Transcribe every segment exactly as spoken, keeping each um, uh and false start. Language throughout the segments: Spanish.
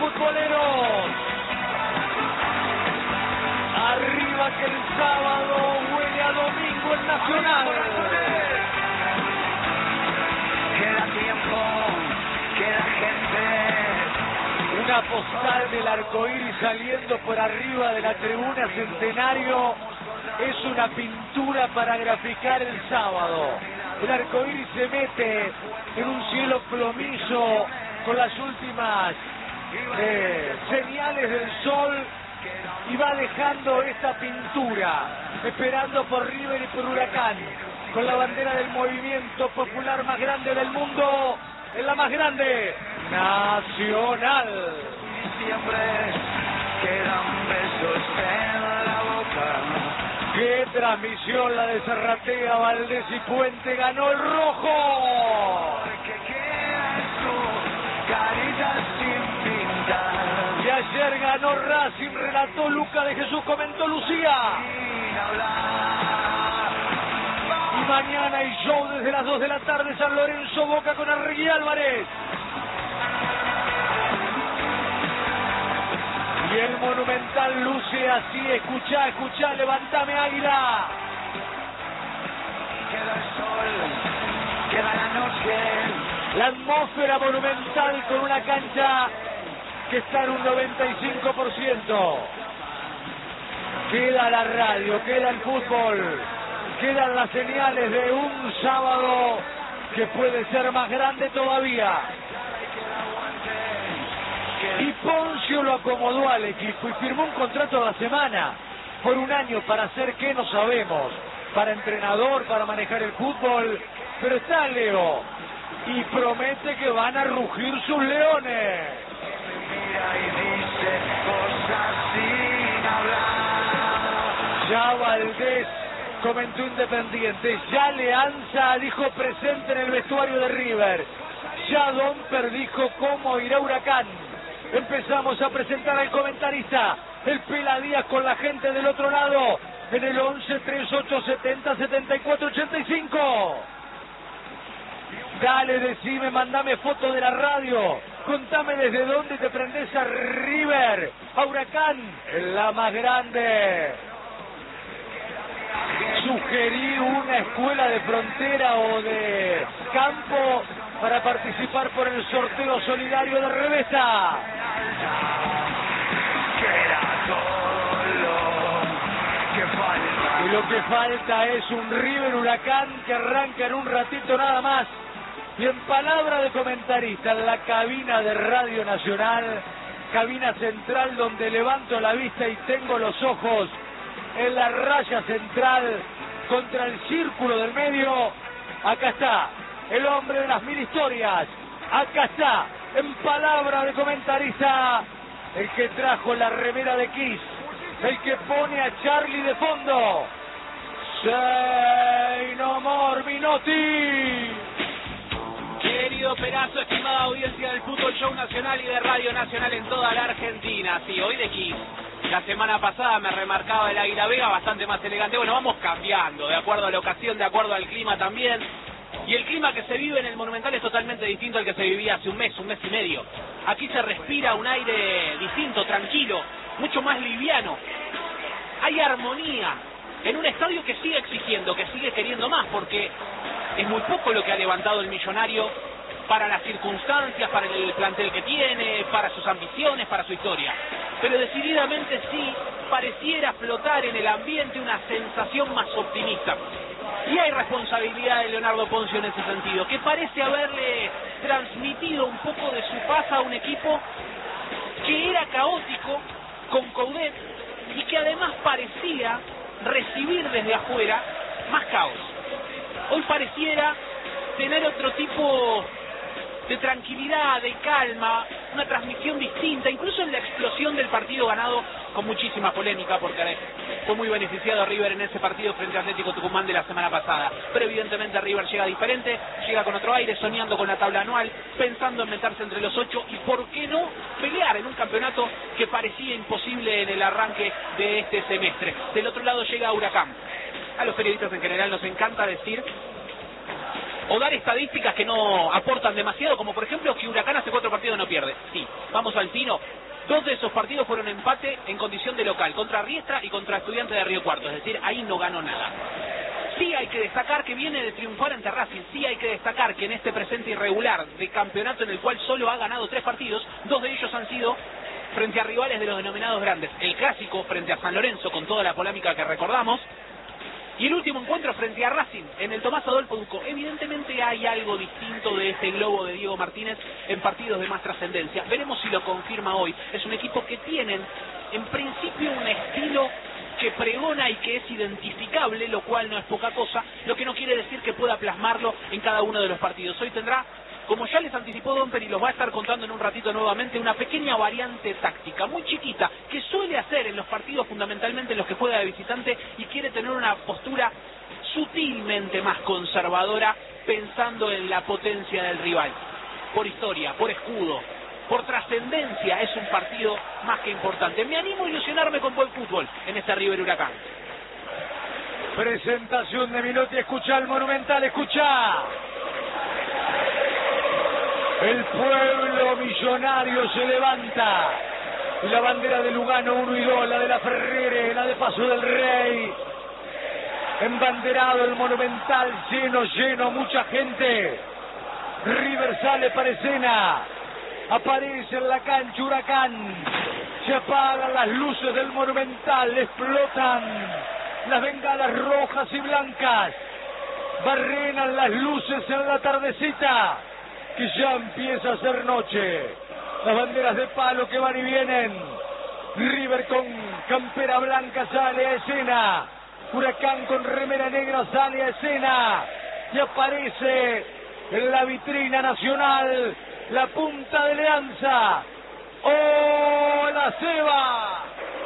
futboleros. Arriba que el sábado huele a domingo en Nacional. Queda tiempo, queda gente. Una postal del arcoíris saliendo por arriba de la tribuna Centenario es una pintura para graficar el sábado. El arcoíris se mete en un cielo plomizo con las últimas eh, señales del sol y va dejando esta pintura, esperando por River y por Huracán, con la bandera del movimiento popular más grande del mundo, en la más grande, Nacional. Y siempre quedan besos en la boca. ¡Qué transmisión la de Zarratea, Valdés y Puente! ¡Ganó el rojo! Que queda su carita sin pintar. Y ayer ganó Racing, relató Luca de Jesús, comentó Lucía. Sin hablar. Y mañana hay show desde las dos de la tarde, San Lorenzo Boca con Arregui Álvarez. Y el Monumental luce así, escuchá, escuchá, levantame Águila. Queda el sol, queda la noche. La atmósfera Monumental con una cancha que está en un noventa y cinco por ciento. Queda la radio, queda el fútbol, quedan las señales de un sábado que puede ser más grande todavía. Y Poncio lo acomodó al equipo y firmó un contrato a la semana, por un año, para hacer qué no sabemos, para entrenador, para manejar el fútbol, pero está Leo y promete que van a rugir sus leones. Mira y dice cosas sin hablar. Ya Valdés comentó Independiente, ya Leanza dijo presente en el vestuario de River, ya Domper dijo cómo irá Huracán. Empezamos a presentar al comentarista, el Peladías, con la gente del otro lado, en el once, treinta y ocho, setenta, setenta y cuatro, ochenta y cinco. Dale, decime, mandame foto de la radio, contame desde dónde te prendés a River, a Huracán, en la más grande. Sugerí una escuela de frontera o de campo para participar por el sorteo solidario de Revesta. Y lo que falta es un River Huracán que arranca en un ratito nada más. Y en palabra de comentarista, en la cabina de Radio Nacional, cabina central donde levanto la vista y tengo los ojos en la raya central contra el círculo del medio, acá está el hombre de las mil historias, acá está, en palabra de comentarista, el que trajo la remera de Kiss, el que pone a Charlie de fondo, Say No More Minotti. Querido Perazo, estimada audiencia del Fútbol Show Nacional y de Radio Nacional en toda la Argentina, sí, hoy de Kiss. La semana pasada me remarcaba el Águila Vega, bastante más elegante. Bueno, vamos cambiando, de acuerdo a la ocasión, de acuerdo al clima también. Y el clima que se vive en el Monumental es totalmente distinto al que se vivía hace un mes, un mes y medio. Aquí se respira un aire distinto, tranquilo, mucho más liviano. Hay armonía en un estadio que sigue exigiendo, que sigue queriendo más, porque es muy poco lo que ha levantado el Millonario para las circunstancias, para el plantel que tiene, para sus ambiciones, para su historia. Pero decididamente sí pareciera flotar en el ambiente una sensación más optimista. Y hay responsabilidad de Leonardo Poncio en ese sentido, que parece haberle transmitido un poco de su paz a un equipo que era caótico, con Coudet, y que además parecía recibir desde afuera más caos. Hoy pareciera tener otro tipo de tranquilidad, de calma, una transmisión distinta, incluso en la explosión del partido ganado con muchísima polémica, porque fue muy beneficiado River en ese partido frente a Atlético Tucumán de la semana pasada. Pero evidentemente River llega diferente, llega con otro aire, soñando con la tabla anual, pensando en meterse entre los ocho y por qué no pelear en un campeonato que parecía imposible en el arranque de este semestre. Del otro lado llega Huracán. A los periodistas en general nos encanta decir o dar estadísticas que no aportan demasiado, como por ejemplo que Huracán hace cuatro partidos no pierde. Sí, vamos al pino. Dos de esos partidos fueron empate en condición de local, contra Riestra y contra Estudiantes de Río Cuarto, es decir, ahí no ganó nada. Sí hay que destacar que viene de triunfar ante Racing, sí hay que destacar que en este presente irregular de campeonato en el cual solo ha ganado tres partidos, dos de ellos han sido frente a rivales de los denominados grandes. El clásico frente a San Lorenzo con toda la polémica que recordamos, y el último encuentro frente a Racing en el Tomás Adolfo Ducó. Evidentemente hay algo distinto de este globo de Diego Martínez en partidos de más trascendencia. Veremos si lo confirma hoy. Es un equipo que tienen en principio un estilo que pregona y que es identificable, lo cual no es poca cosa, lo que no quiere decir que pueda plasmarlo en cada uno de los partidos. Hoy tendrá, como ya les anticipó Domper y los va a estar contando en un ratito nuevamente, una pequeña variante táctica, muy chiquita, que suele hacer en los partidos fundamentalmente en los que juega de visitante y quiere tener una postura sutilmente más conservadora, pensando en la potencia del rival. Por historia, por escudo, por trascendencia, es un partido más que importante. Me animo a ilusionarme con buen fútbol en este River Huracán. Presentación de Milotti, escucha el Monumental, escucha. El pueblo millonario se levanta. Y la bandera de Lugano uno y dos, la de la Ferrere, la de Paso del Rey. Embanderado el Monumental, lleno, lleno, mucha gente. River sale para escena. Aparece en la cancha Huracán. Se apagan las luces del Monumental, explotan las bengalas rojas y blancas. Barrenan las luces en la tardecita, que ya empieza a ser noche. Las banderas de palo que van y vienen. River con campera blanca sale a escena. Huracán con remera negra sale a escena. Y aparece en la vitrina nacional la punta de Leanza. ¡Hola, Seba!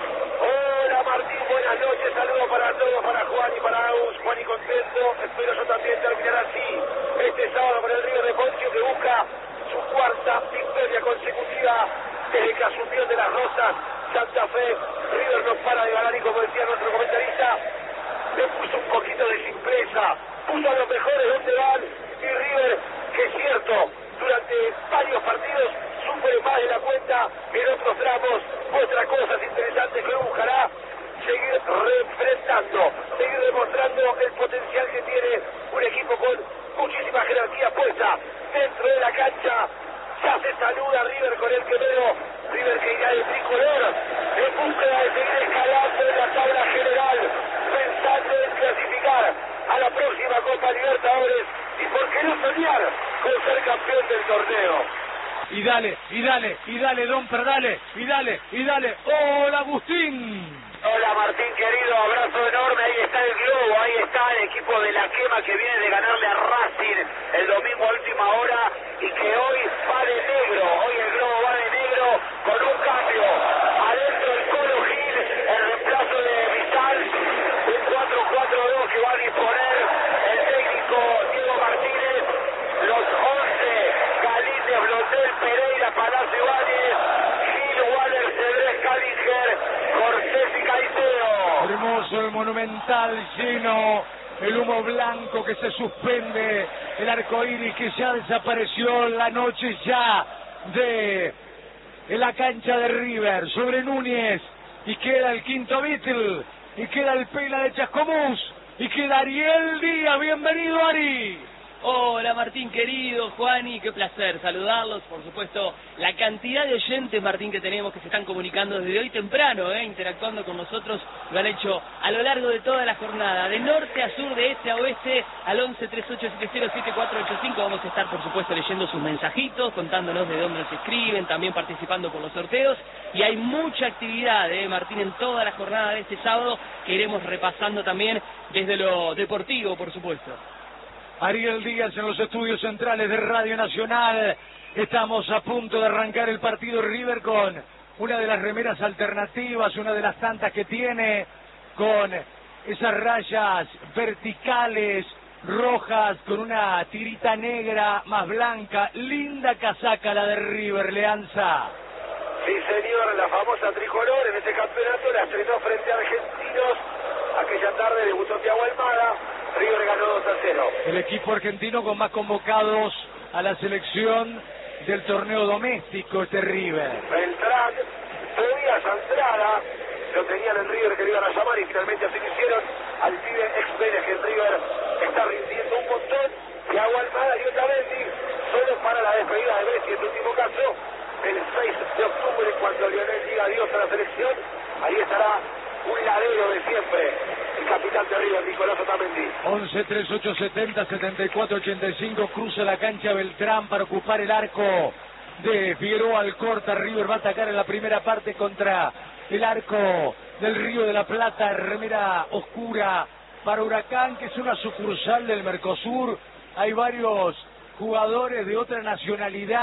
Hola, Martín, buenas noches. Saludos para todos, para Juan y para Agus. Juan y contento. Espero yo también terminar así este sábado con el River de Poncio, que busca su cuarta victoria consecutiva desde que asumió de las Rosas Santa Fe. River no para de ganar y, como decía nuestro comentarista, le puso un poquito de simpleza, puso a los mejores donde van, y River, que es cierto, durante varios partidos sufre más de la cuenta, en otros tramos muestra cosas interesantes que buscará seguir reenfrentando, seguir demostrando el potencial que tiene un equipo con muchísima jerarquía puesta dentro de la cancha. Ya se saluda River con el quemero, River que irá de tricolor en búsqueda de seguir escalando en la tabla general, pensando en clasificar a la próxima Copa Libertadores y por qué no soñar con ser campeón del torneo. Y dale, y dale, y dale, Domper, dale, y dale, y dale. ¡Hola, Agustín! Hola, Martín, querido, abrazo enorme. Ahí está el globo, ahí está el equipo de la Quema, que viene de ganarle a Racing el domingo a última hora y que hoy va de negro. Hoy el globo va de negro con un cambio. Adentro el Colo Gil, el reemplazo de Vital, un cuatro cuatro dos que va a disponer el técnico Diego Martínez. Los once, Galíndez, Blondel, Pereira, Palacio Ibáñez, Gil, Waller, Cedrés, Callinger, Cortés y Caicedo. Hermoso el Monumental, lleno, el humo blanco que se suspende, el arco iris que ya desapareció, la noche ya de en la cancha de River, sobre Núñez, y queda el quinto Beatle, y queda el Pela de Chascomús, y queda Ariel Díaz. Bienvenido, Ari. Hola, Martín, querido, Juani, qué placer saludarlos. Por supuesto, la cantidad de oyentes, Martín, que tenemos, que se están comunicando desde hoy temprano, eh, interactuando con nosotros, lo han hecho a lo largo de toda la jornada, de norte a sur, de este a oeste, al once treinta y ocho setenta siete cuatro ocho cinco. Vamos a estar, por supuesto, leyendo sus mensajitos, contándonos de dónde nos escriben, también participando por los sorteos. Y hay mucha actividad, eh, Martín, en toda la jornada de este sábado, que iremos repasando también desde lo deportivo, por supuesto. Ariel Díaz en los estudios centrales de Radio Nacional. Estamos a punto de arrancar el partido. River con una de las remeras alternativas, una de las tantas que tiene, con esas rayas verticales rojas, con una tirita negra más blanca. Linda casaca la de River, Leanza. Sí, señor, la famosa tricolor en este campeonato la estrenó frente a Argentinos. Aquella tarde debutó Thiago Almada, River ganó dos a cero. El equipo argentino con más convocados a la selección del torneo doméstico, este River. Beltrán, Tobias Andrada, lo tenían en River que lo iban a llamar y finalmente así lo hicieron. Al pibe ex Vélez que en River está rindiendo un montón. Thiago Almada y Otamendi, solo para la despedida de Messi en su último caso, el seis de octubre, cuando Lionel diga adiós a la selección. Ahí estará un ladero de siempre, el capitán de River, Nicolás Otamendi. once, treinta y ocho, setenta, setenta y cuatro, ochenta y cinco, cruza la cancha Beltrán para ocupar el arco de Figueroa Alcorta. River va a atacar en la primera parte contra el arco del Río de la Plata, remera oscura para Huracán, que es una sucursal del Mercosur. Hay varios jugadores de otra nacionalidad